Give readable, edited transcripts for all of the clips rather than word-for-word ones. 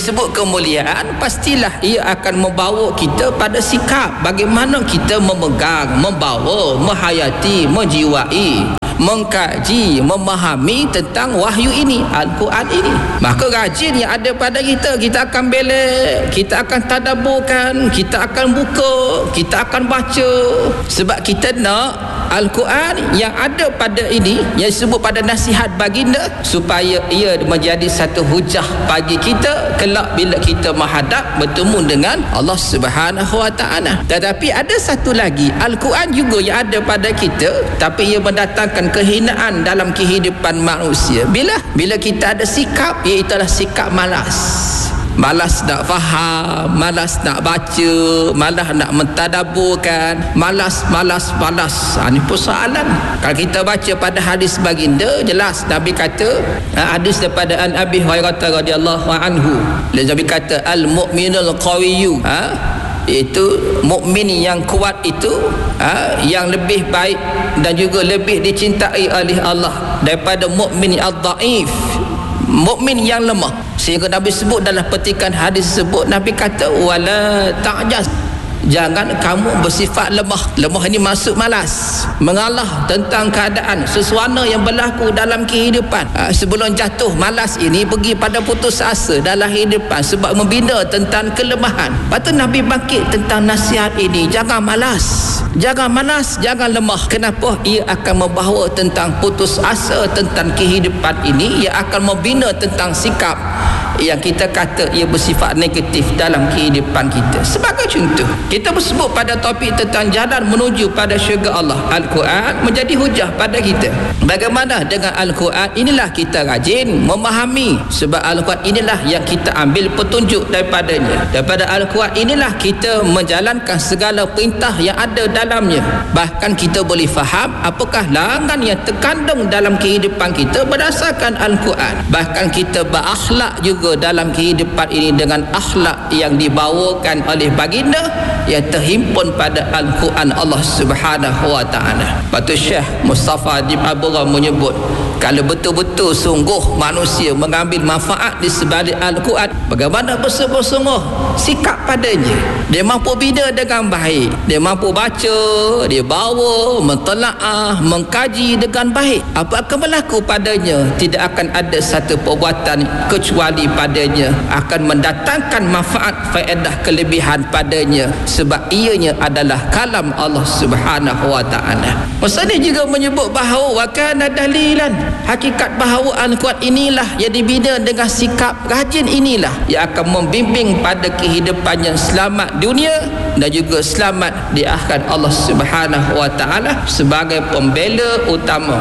disebut kemuliaan, pastilah ia akan membawa kita pada sikap bagaimana kita memegang, membawa, menghayati, menjiwai, mengkaji, memahami tentang wahyu ini, Al-Quran ini. Maka rajin yang ada pada kita, kita akan belek, kita akan tadabburkan, kita akan buka, kita akan baca. Sebab kita nak Al-Quran yang ada pada ini, yang disebut pada nasihat baginda, supaya ia menjadi satu hujah bagi kita kelak bila kita menghadap bertemu dengan Allah Subhanahu Wa Taala. Tetapi ada satu lagi, Al-Quran juga yang ada pada kita, tapi ia mendatangkan kehinaan dalam kehidupan manusia. Bila kita ada sikap, iaitu sikap malas. Malas nak faham, malas nak baca, malas nak mentadabburkan, malas. Ini persoalan. Kalau kita baca pada hadis baginda, jelas Nabi kata, hadis daripada Abi Hurairah radhiyallahu anhu, Nabi kata al-mu'minul qawiyyu, iaitu mukmin yang kuat itu yang lebih baik dan juga lebih dicintai oleh Allah daripada mukmin ad-dhaif, mukmin yang lemah. Sehingga Nabi sebut dalam petikan hadis tersebut, Nabi kata wala ta'jaz, jangan kamu bersifat lemah. Lemah ini maksud malas, mengalah tentang keadaan sesuatu yang berlaku dalam kehidupan. Sebelum jatuh malas ini pergi pada putus asa dalam kehidupan sebab membina tentang kelemahan. Lepas tu Nabi bangkit tentang nasihat ini, jangan malas, jangan lemah. Kenapa? Ia akan membawa tentang putus asa tentang kehidupan ini, ia akan membina tentang sikap yang kita kata ia bersifat negatif dalam kehidupan kita. Sebagai contoh, kita bersebut pada topik tentang jalan menuju pada syurga Allah. Al-Quran menjadi hujah pada kita. Bagaimana dengan Al-Quran? Inilah kita rajin memahami, sebab Al-Quran inilah yang kita ambil petunjuk daripadanya. Daripada Al-Quran inilah kita menjalankan segala perintah yang ada dalamnya. Bahkan kita boleh faham apakah larangan yang terkandung dalam kehidupan kita berdasarkan Al-Quran. Bahkan kita berakhlak juga dalam kehidupan ini dengan akhlak yang dibawakan oleh baginda yang terhimpun pada Al-Quran Allah Subhanahu Wa Taala. Batu Syekh Mustafa Adib Abdullah menyebut, kalau betul-betul sungguh manusia mengambil manfaat di sebalik Al-Quran, bagaimana bersungguh-sungguh sikap padanya, dia mampu bina dengan baik, dia mampu baca, dia bawa, mentelaah, mengkaji dengan baik, apa akan berlaku padanya? Tidak akan ada satu perbuatan kecuali padanya akan mendatangkan manfaat, faedah, kelebihan padanya, sebab ianya adalah kalam Allah Subhanahu Wa Taala. Maksudnya juga menyebut bahawa wa kana dalilan, hakikat bahawa Al-Quran inilah yang dibina dengan sikap rajin inilah yang akan membimbing pada kehidupan yang selamat dunia dan juga selamat di akhirat Allah Subhanahu Wa Taala sebagai pembela utama.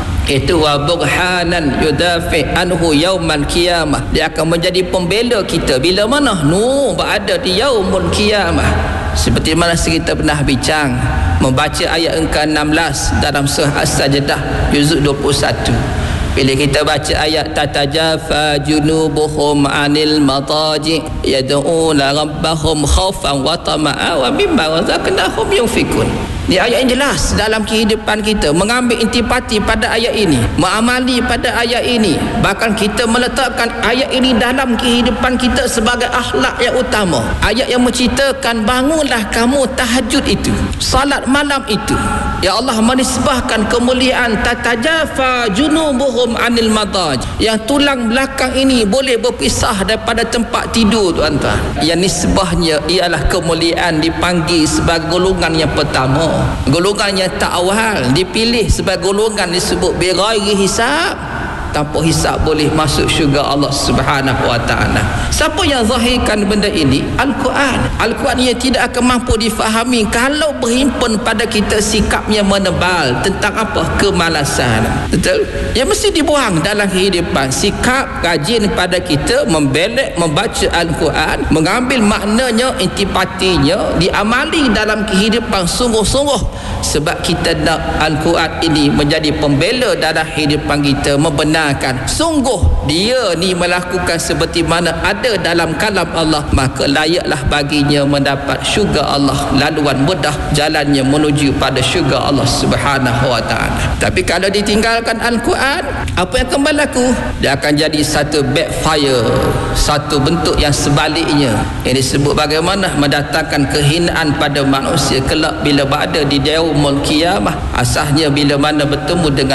Itu wa burhanan yudafi anhu yaumal qiyamah, dia akan menjadi pembela kita bila mana berada di yaumul qiyamah. Seperti mana kita pernah bincang membaca ayat ke-16 dalam surah As-Sajdah juzuk 21. Bila kita baca ayat tatajafa junubuhum anil madaji yad'una rabbahum khaufan wa tama'a wa mimma razaqnahum yunfikun. Ini ayat yang jelas dalam kehidupan kita, mengambil intipati pada ayat ini, mengamali pada ayat ini, bahkan kita meletakkan ayat ini dalam kehidupan kita sebagai akhlak yang utama. Ayat yang menceritakan bangunlah kamu tahajud itu, salat malam itu. Ya Allah menisbahkan kemuliaan tatajafa junubuhum anil madaj, yang tulang belakang ini boleh berpisah daripada tempat tidur, tuan-tuan. Yang nisbahnya ialah kemuliaan, dipanggil sebagai golongan yang pertama, golongan yang tak awal, dipilih sebagai golongan disebut bighairi hisab, tanpa hisab boleh masuk syurga Allah Subhanahu Wa Taala. Siapa yang zahirkan benda ini? Al-Quran. Al-Quran ia tidak akan mampu difahami kalau berhimpun pada kita sikap yang menebal tentang apa? Kemalasan. Betul? Yang mesti dibuang dalam kehidupan. Sikap rajin pada kita membelek membaca Al-Quran, mengambil maknanya, intipatinya, diamali dalam kehidupan sungguh-sungguh, sebab kita nak Al-Quran ini menjadi pembela dalam kehidupan kita, membenarkan ditinggalkan, sungguh dia ni melakukan seperti mana ada dalam kalam Allah, maka layaklah baginya mendapat syurga Allah, laluan mudah jalannya menuju pada syurga Allah Subhanahu wa taala. Tapi kalau ditinggalkan Al-Quran, apa yang akan berlaku? Dia akan jadi satu backfire, satu bentuk yang sebaliknya, yang disebut bagaimana mendatangkan kehinaan pada manusia kelak bila berada di yaumul qiyamah. Asahnya bila mana bertemu dengan